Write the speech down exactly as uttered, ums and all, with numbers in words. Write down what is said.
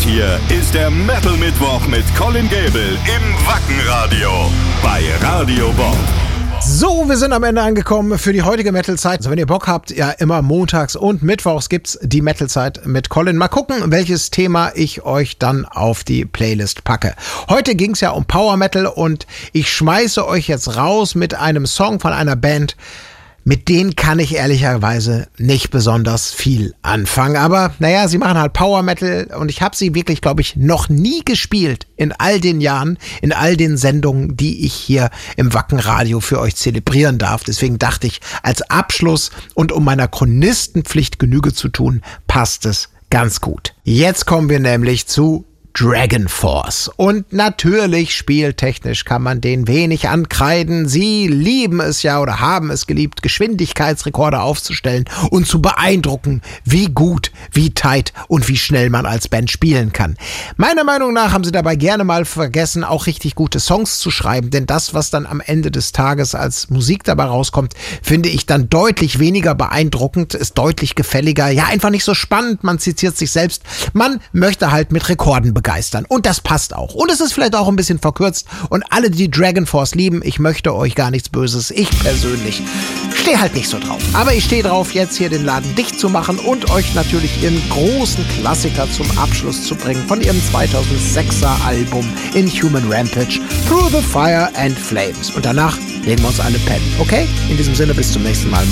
hier ist der Metal Mittwoch mit Colin Gable im Wackenradio bei Radio Bob. So, wir sind am Ende angekommen für die heutige Metal-Zeit. Also wenn ihr Bock habt, ja immer montags und mittwochs gibt's die Metal-Zeit mit Colin. Mal gucken, welches Thema ich euch dann auf die Playlist packe. Heute ging's ja um Power Metal und ich schmeiße euch jetzt raus mit einem Song von einer Band, mit denen kann ich ehrlicherweise nicht besonders viel anfangen. Aber naja, sie machen halt Power Metal und ich habe sie wirklich, glaube ich, noch nie gespielt in all den Jahren, in all den Sendungen, die ich hier im Wackenradio für euch zelebrieren darf. Deswegen dachte ich, als Abschluss und um meiner Chronistenpflicht Genüge zu tun, passt es ganz gut. Jetzt kommen wir nämlich zu Dragon Force. Und natürlich, spieltechnisch kann man denen wenig ankreiden. Sie lieben es ja oder haben es geliebt, Geschwindigkeitsrekorde aufzustellen und zu beeindrucken, wie gut, wie tight und wie schnell man als Band spielen kann. Meiner Meinung nach haben sie dabei gerne mal vergessen, auch richtig gute Songs zu schreiben, denn das, was dann am Ende des Tages als Musik dabei rauskommt, finde ich dann deutlich weniger beeindruckend, ist deutlich gefälliger, ja einfach nicht so spannend, man zitiert sich selbst, man möchte halt mit Rekorden begeistern. begeistern. Und das passt auch. Und es ist vielleicht auch ein bisschen verkürzt. Und alle, die Dragon Force lieben, ich möchte euch gar nichts Böses. Ich persönlich stehe halt nicht so drauf. Aber ich stehe drauf, jetzt hier den Laden dicht zu machen und euch natürlich ihren großen Klassiker zum Abschluss zu bringen von ihrem zweitausendsechser Album Inhuman Rampage, Through the Fire and Flames. Und danach legen wir uns alle pennen. Okay? In diesem Sinne, bis zum nächsten Mal.